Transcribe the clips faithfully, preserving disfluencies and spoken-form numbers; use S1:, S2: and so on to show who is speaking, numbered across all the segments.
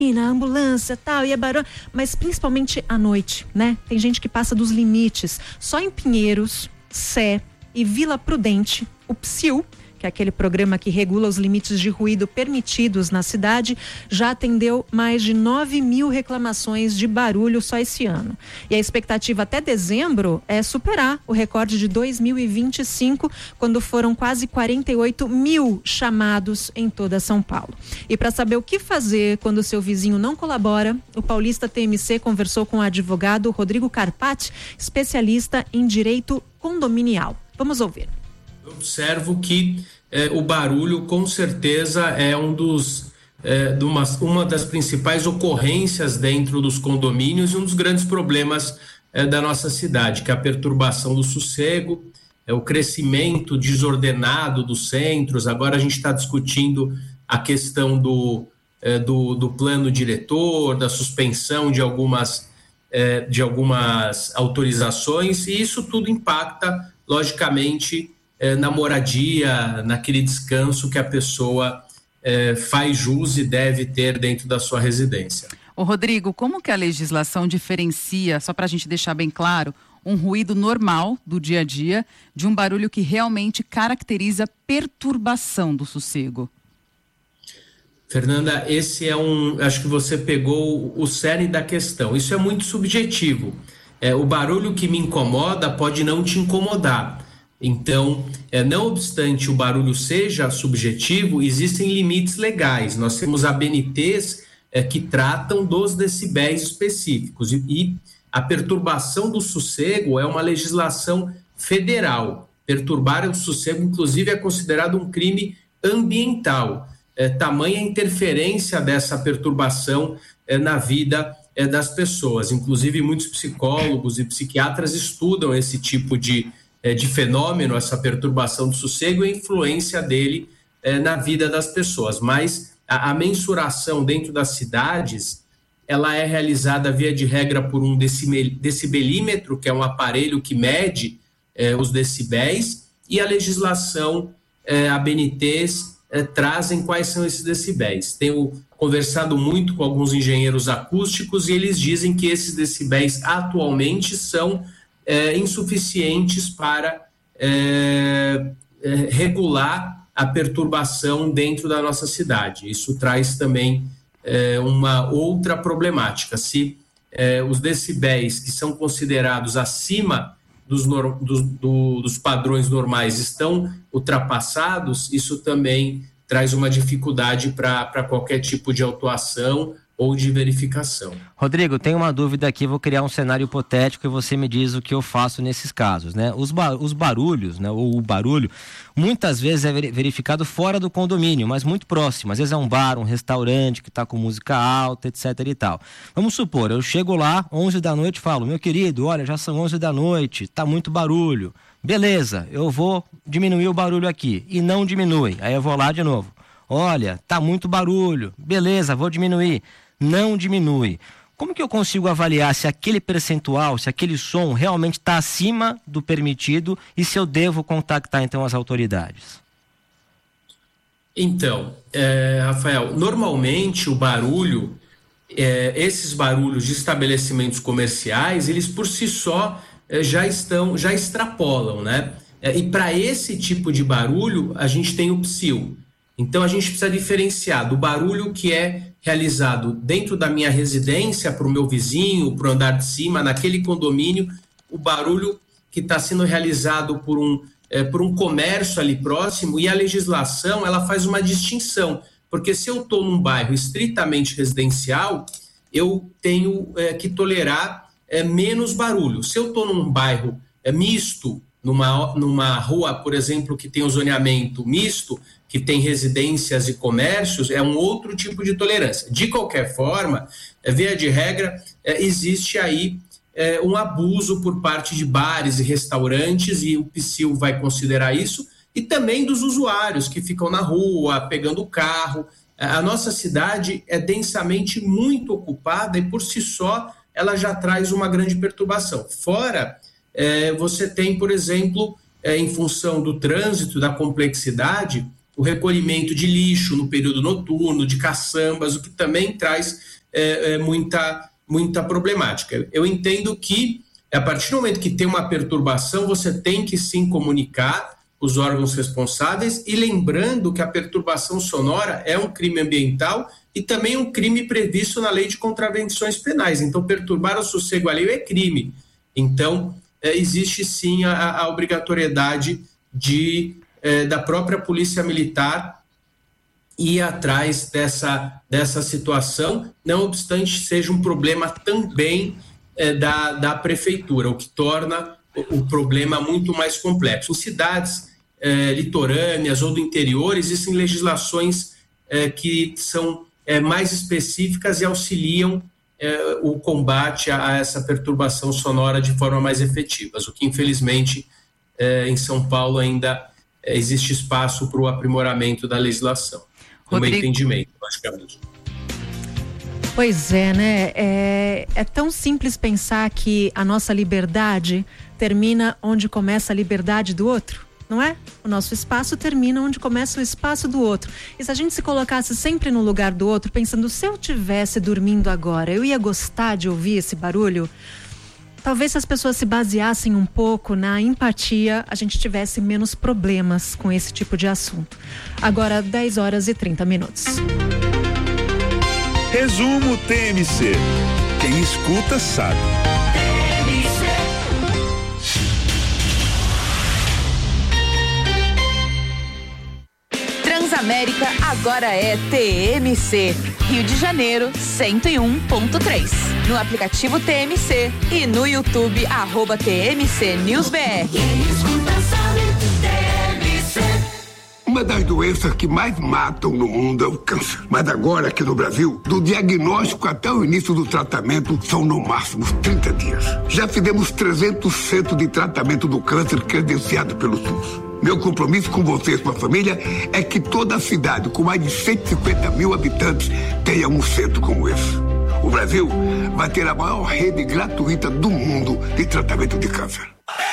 S1: na ambulância, tal, e é barulho, mas principalmente à noite, né? Tem gente que passa dos limites. Só em Pinheiros, Sé e Vila Prudente, o Psil, que é aquele programa que regula os limites de ruído permitidos na cidade, já atendeu mais de nove mil reclamações de barulho só esse ano. E a expectativa até dezembro é superar o recorde de dois mil e vinte e cinco, quando foram quase quarenta e oito mil chamados em toda São Paulo. E para saber o que fazer quando o seu vizinho não colabora, o Paulista T M C conversou com o advogado Rodrigo Carpati, especialista em direito condominial. Vamos ouvir.
S2: Eu observo que eh, o barulho com certeza é um dos, eh, de uma, uma das principais ocorrências dentro dos condomínios e um dos grandes problemas eh, da nossa cidade, que é a perturbação do sossego, é o crescimento desordenado dos centros. Agora a gente está discutindo a questão do, eh, do, do plano diretor, da suspensão de algumas, eh, de algumas autorizações, e isso tudo impacta, logicamente, na moradia, naquele descanso que a pessoa eh, faz jus e deve ter dentro da sua residência.
S3: Ô Rodrigo, como que a legislação diferencia, só para a gente deixar bem claro, um ruído normal do dia a dia de um barulho que realmente caracteriza perturbação do sossego?
S2: Fernanda, esse é um, acho que você pegou o cerne da questão. Isso é muito subjetivo. É, o barulho que me incomoda pode não te incomodar. Então, é, não obstante o barulho seja subjetivo, existem limites legais. Nós temos A B N Tês é, que tratam dos decibéis específicos. E, e a perturbação do sossego é uma legislação federal. Perturbar o sossego, inclusive, é considerado um crime ambiental. É, tamanha interferência dessa perturbação é, na vida é, das pessoas. Inclusive, muitos psicólogos e psiquiatras estudam esse tipo de de fenômeno, essa perturbação do sossego e a influência dele eh, na vida das pessoas. Mas a, a mensuração dentro das cidades, ela é realizada via de regra por um decibelímetro, que é um aparelho que mede eh, os decibéis, e a legislação, eh, A B N Tês, eh, trazem quais são esses decibéis. Tenho conversado muito com alguns engenheiros acústicos e eles dizem que esses decibéis atualmente são É, insuficientes para é, é, regular a perturbação dentro da nossa cidade. Isso traz também é, uma outra problemática. Se é, os decibéis que são considerados acima dos, no, dos, do, dos padrões normais estão ultrapassados, isso também traz uma dificuldade para qualquer tipo de autuação ou de verificação.
S4: Rodrigo, tem uma dúvida aqui, vou criar um cenário hipotético e você me diz o que eu faço nesses casos, né? Os, bar- os barulhos, né, ou o barulho, muitas vezes é verificado fora do condomínio, mas muito próximo. Às vezes é um bar, um restaurante que está com música alta, etc e tal. Vamos supor, eu chego lá, onze da noite e falo, meu querido, olha, já são onze da noite, tá muito barulho. Beleza, eu vou diminuir o barulho aqui. E não diminui, aí eu vou lá de novo. Olha, tá muito barulho. Beleza, vou diminuir. Não diminui. Como que eu consigo avaliar se aquele percentual, se aquele som realmente está acima do permitido e se eu devo contactar então as autoridades?
S2: Então, é, Rafael, normalmente o barulho, é, esses barulhos de estabelecimentos comerciais, eles por si só é, já estão, já extrapolam, né? É, e para esse tipo de barulho, a gente tem o Psil. Então a gente precisa diferenciar do barulho que é realizado dentro da minha residência, para o meu vizinho, para o andar de cima, naquele condomínio, o barulho que está sendo realizado por um, é, por um comércio ali próximo, e a legislação ela faz uma distinção, porque se eu estou num bairro estritamente residencial, eu tenho é, que tolerar é, menos barulho. Se eu estou num bairro é, misto, numa, numa rua, por exemplo, que tem o zoneamento misto, que tem residências e comércios, é um outro tipo de tolerância. De qualquer forma, é, via de regra, é, existe aí é, um abuso por parte de bares e restaurantes, e o Psil vai considerar isso, e também dos usuários que ficam na rua, pegando o carro. A nossa cidade é densamente muito ocupada e, por si só, ela já traz uma grande perturbação. Fora, é, você tem, por exemplo, é, em função do trânsito, da complexidade, o recolhimento de lixo no período noturno, de caçambas, o que também traz é, é, muita, muita problemática. Eu entendo que, a partir do momento que tem uma perturbação, você tem que sim comunicar os órgãos responsáveis, e lembrando que a perturbação sonora é um crime ambiental e também um crime previsto na lei de contravenções penais. Então, perturbar o sossego alheio é crime. Então, é, existe sim a, a obrigatoriedade de, é, da própria Polícia Militar ir atrás dessa, dessa situação, não obstante seja um problema também é, da, da Prefeitura, o que torna o, o problema muito mais complexo. Em cidades É, litorâneas ou do interior, existem legislações é, que são é, mais específicas e auxiliam é, o combate a, a essa perturbação sonora de forma mais efetiva, o que infelizmente é, em São Paulo ainda é, existe espaço para o aprimoramento da legislação, no meu entendimento, logicamente.
S1: Pois é, né? É, é tão simples pensar que a nossa liberdade termina onde começa a liberdade do outro. Não é? O nosso espaço termina onde começa o espaço do outro. E se a gente se colocasse sempre no lugar do outro, pensando, se eu estivesse dormindo agora, eu ia gostar de ouvir esse barulho? Talvez se as pessoas se baseassem um pouco na empatia, a gente tivesse menos problemas com esse tipo de assunto. Agora, dez horas e trinta minutos.
S5: Resumo T M C. Quem escuta sabe.
S6: Transamérica agora é T M C. Rio de Janeiro, cento e um ponto três. No aplicativo T M C e no YouTube, arroba T M C News B R.
S7: Uma das doenças que mais matam no mundo é o câncer. Mas agora, aqui no Brasil, do diagnóstico até o início do tratamento, são no máximo trinta dias. Já fizemos trezentos centros de tratamento do câncer credenciados pelo SUS. Meu compromisso com vocês, com a família, é que toda a cidade, com mais de cento e cinquenta mil habitantes, tenha um centro como esse. O Brasil vai ter a maior rede gratuita do mundo de tratamento de câncer.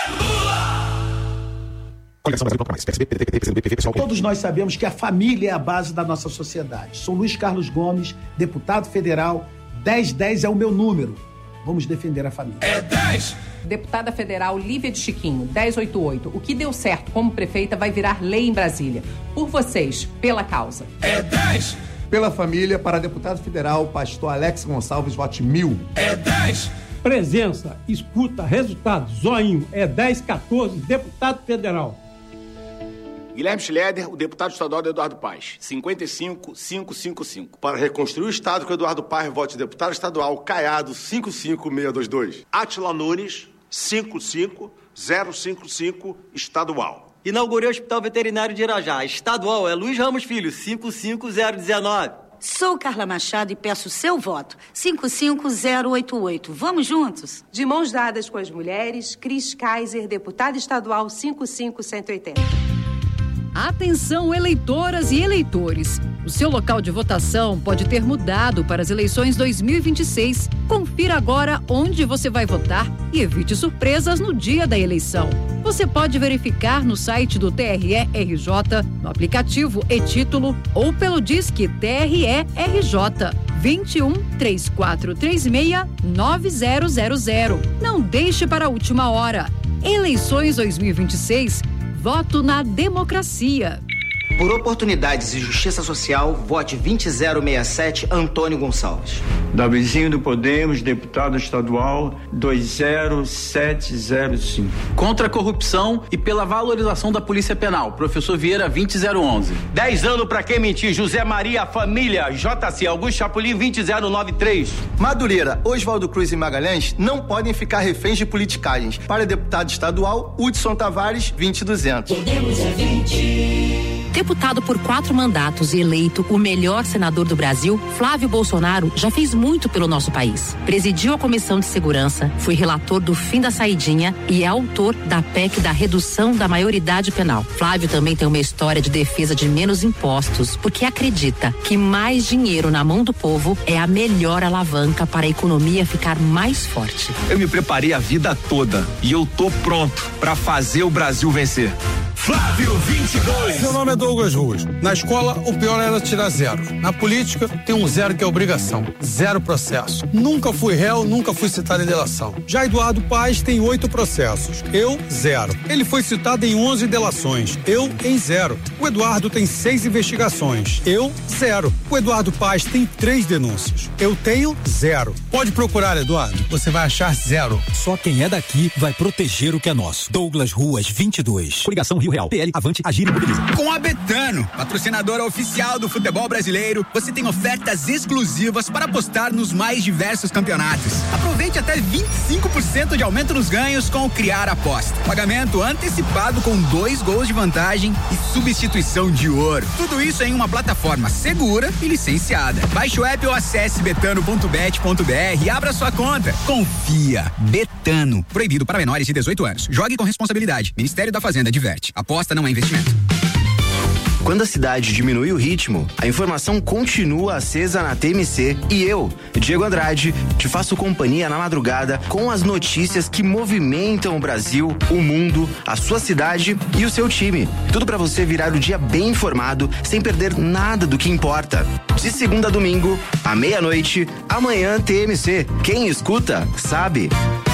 S8: Todos nós sabemos que a família é a base da nossa sociedade. Sou Luiz Carlos Gomes, deputado federal. dez dez é o meu número. Vamos defender a família.
S9: É dez! Deputada federal Lívia de Chiquinho, dez oitenta e oito. O que deu certo como prefeita vai virar lei em Brasília. Por vocês, pela causa.
S10: É dez! Pela família, para deputado federal, pastor Alex Gonçalves, vote mil.
S11: É dez! Presença, escuta, resultado, zoinho. É dez quatorze, deputado federal.
S12: Guilherme Schleder, o deputado estadual do Eduardo Paes, cinquenta e cinco, quinhentos e cinquenta e cinco. Para reconstruir o estado com Eduardo Paes, vote deputado estadual Caiado, cinquenta e cinco mil seiscentos e vinte e dois.
S13: Átila Nunes, cinquenta e cinco, zero cinquenta e cinco, estadual.
S14: Inaugurei o Hospital Veterinário de Irajá, estadual é Luiz Ramos Filho, cinquenta e cinco zero dezenove.
S15: Sou Carla Machado e peço seu voto, cinquenta e cinco zero oitenta e oito. Vamos juntos?
S16: De mãos dadas com as mulheres, Cris Kaiser, deputada estadual cinquenta e cinco cento e oitenta.
S17: Atenção, eleitoras e eleitores. O seu local de votação pode ter mudado para as eleições dois mil e vinte e seis. Confira agora onde você vai votar e evite surpresas no dia da eleição. Você pode verificar no site do T R E R J, no aplicativo e-Título ou pelo Disque T R E R J vinte e um, três quatro três seis, nove zero zero zero. Não deixe para a última hora. Eleições dois mil e vinte e seis. Voto na democracia.
S18: Por oportunidades e justiça social, vote vinte zero sessenta e sete, Antônio Gonçalves.
S19: Davizinho do Podemos, deputado estadual dois zero sete zero cinco.
S20: Contra a corrupção e pela valorização da Polícia Penal, professor Vieira vinte zero onze.
S21: dez anos pra quem mentir, José Maria, família, J C Augusto Chapolin vinte zero nove três.
S22: Madureira, Oswaldo Cruz e Magalhães não podem ficar reféns de politicagens. Para deputado estadual, Hudson Tavares vinte duzentos.
S23: Podemos é vinte. Deputado por quatro mandatos e eleito o melhor senador do Brasil, Flávio Bolsonaro já fez muito pelo nosso país. Presidiu a Comissão de Segurança, foi relator do fim da saidinha e é autor da P E C da redução da maioridade penal. Flávio também tem uma história de defesa de menos impostos, porque acredita que mais dinheiro na mão do povo é a melhor alavanca para a economia ficar mais forte.
S24: Eu me preparei a vida toda e eu tô pronto para fazer o Brasil vencer.
S5: Flávio vinte e dois.
S2: Meu nome é Douglas Ruas. Na escola, o pior era tirar zero. Na política, tem um zero que é obrigação. Zero processo. Nunca fui réu, nunca fui citado em delação. Já Eduardo Paes tem oito processos. Eu, zero. Ele foi citado em onze delações. Eu, em zero. O Eduardo tem seis investigações. Eu, zero. O Eduardo Paes tem três denúncias. Eu tenho zero. Pode procurar, Eduardo. Você vai achar zero.
S3: Só quem é daqui vai proteger o que é nosso. Douglas Ruas vinte e dois. Coligação Rio Real. P L, Avante, Agir e Mobiliza.
S4: Com a Betano, patrocinadora oficial do futebol brasileiro, você tem ofertas exclusivas para apostar nos mais diversos campeonatos. Aproveite até vinte e cinco por cento de aumento nos ganhos com o Criar Aposta. Pagamento antecipado com dois gols de vantagem e substituição de ouro. Tudo isso em uma plataforma segura e licenciada. Baixe o app ou acesse betano ponto bet ponto br e abra sua conta. Confia. Betano. Proibido para menores de dezoito anos. Jogue com responsabilidade. Ministério da Fazenda adverte. Aposta não é investimento.
S18: Quando a cidade diminui o ritmo, a informação continua acesa na T M C e eu, Diego Andrade, te faço companhia na madrugada com as notícias que movimentam o Brasil, o mundo, a sua cidade e o seu time. Tudo para você virar o dia bem informado, sem perder nada do que importa. De segunda a domingo, à meia-noite, amanhã T M C. Quem escuta, sabe.